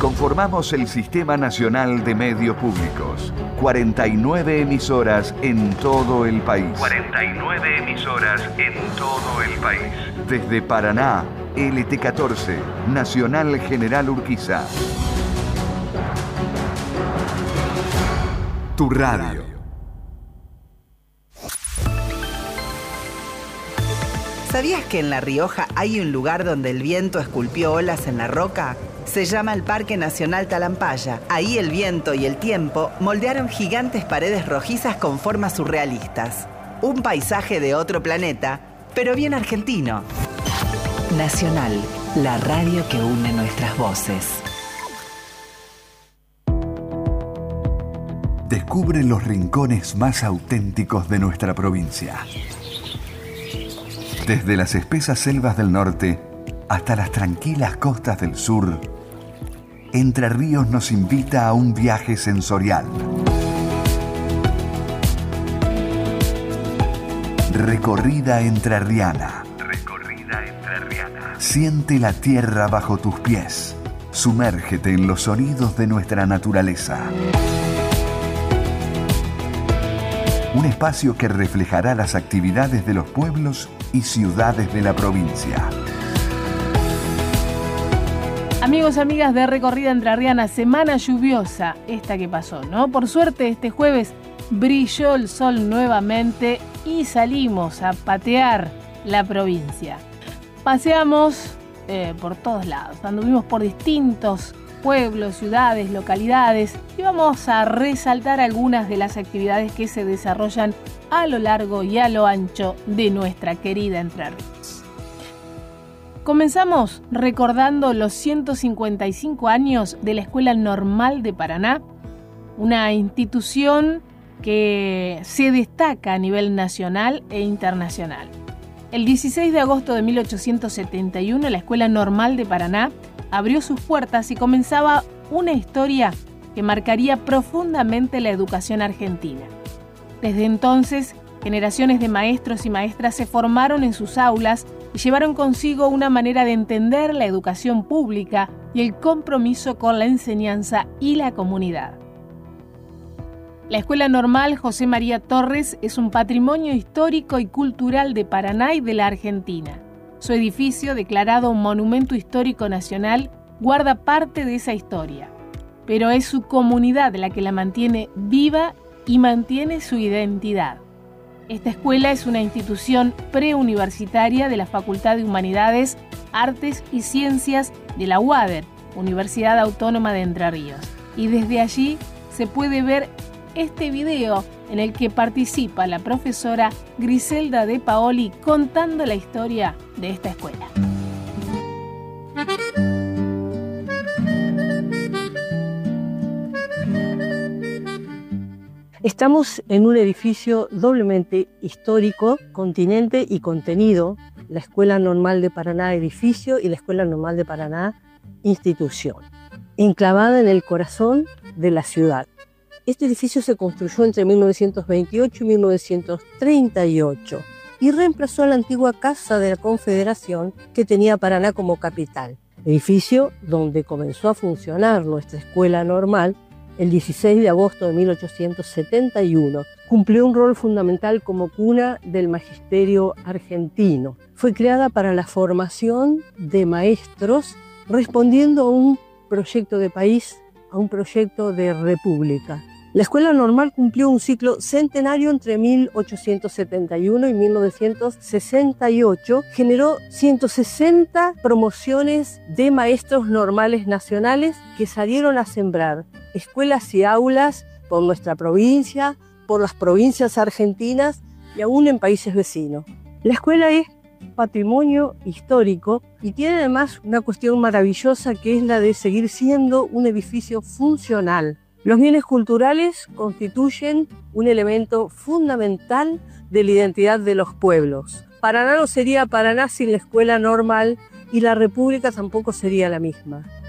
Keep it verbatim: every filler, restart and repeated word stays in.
conformamos el Sistema Nacional de Medios Públicos. cuarenta y nueve emisoras en todo el país. cuarenta y nueve emisoras en todo el país. Desde Paraná, L T catorce, Nacional General Urquiza. Tu radio. ¿Sabías que en La Rioja hay un lugar donde el viento esculpió olas en la roca? Se llama el Parque Nacional Talampaya. Ahí el viento y el tiempo moldearon gigantes paredes rojizas con formas surrealistas. Un paisaje de otro planeta, pero bien argentino. Nacional, la radio que une nuestras voces. Descubre los rincones más auténticos de nuestra provincia. Desde las espesas selvas del norte hasta las tranquilas costas del sur, Entre Ríos nos invita a un viaje sensorial. Recorrida entrerriana. Recorrida entrerriana. Siente la tierra bajo tus pies. Sumérgete en los sonidos de nuestra naturaleza. Un espacio que reflejará las actividades de los pueblos y ciudades de la provincia. Amigos, amigas de Recorrida Entrerriana, semana lluviosa esta que pasó, ¿no? Por suerte este jueves brilló el sol nuevamente y salimos a patear la provincia. Paseamos eh, por todos lados, anduvimos por distintos pueblos, ciudades, localidades y vamos a resaltar algunas de las actividades que se desarrollan a lo largo y a lo ancho de nuestra querida Entre Ríos. Comenzamos recordando los ciento cincuenta y cinco años de la Escuela Normal de Paraná, una institución que se destaca a nivel nacional e internacional. El dieciséis de agosto de mil ochocientos setenta y uno, la Escuela Normal de Paraná abrió sus puertas y comenzaba una historia que marcaría profundamente la educación argentina. Desde entonces, generaciones de maestros y maestras se formaron en sus aulas y llevaron consigo una manera de entender la educación pública y el compromiso con la enseñanza y la comunidad. La Escuela Normal José María Torres es un patrimonio histórico y cultural de Paraná y de la Argentina. Su edificio, declarado un monumento histórico nacional, guarda parte de esa historia, pero es su comunidad la que la mantiene viva y mantiene su identidad. Esta escuela es una institución preuniversitaria de la Facultad de Humanidades, Artes y Ciencias de la U A D E R, Universidad Autónoma de Entre Ríos. Y desde allí se puede ver este video en el que participa la profesora Griselda De Paoli contando la historia de esta escuela. Estamos en un edificio doblemente histórico, continente y contenido, la Escuela Normal de Paraná edificio y la Escuela Normal de Paraná institución, enclavada en el corazón de la ciudad. Este edificio se construyó entre mil novecientos veintiocho y mil novecientos treinta y ocho y reemplazó a la antigua Casa de la Confederación que tenía Paraná como capital, edificio donde comenzó a funcionar nuestra Escuela Normal el dieciséis de agosto de mil ochocientos setenta y uno. Cumplió un rol fundamental como cuna del magisterio argentino. Fue creada para la formación de maestros respondiendo a un proyecto de país, a un proyecto de república. La Escuela Normal cumplió un ciclo centenario entre mil ochocientos setenta y uno y mil novecientos sesenta y ocho. Generó ciento sesenta promociones de maestros normales nacionales que salieron a sembrar escuelas y aulas por nuestra provincia, por las provincias argentinas y aún en países vecinos. La escuela es patrimonio histórico y tiene además una cuestión maravillosa que es la de seguir siendo un edificio funcional. Los bienes culturales constituyen un elemento fundamental de la identidad de los pueblos. Paraná no sería Paraná sin la Escuela Normal y la República tampoco sería la misma.